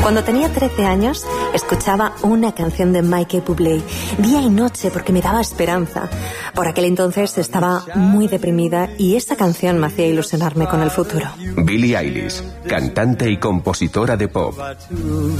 Cuando tenía 13 años, escuchaba una canción de Michael Bublé día y noche porque me daba esperanza. Por aquel entonces estaba muy deprimida y esa canción me hacía ilusionarme con el futuro. Billie Eilish, cantante y compositora de pop.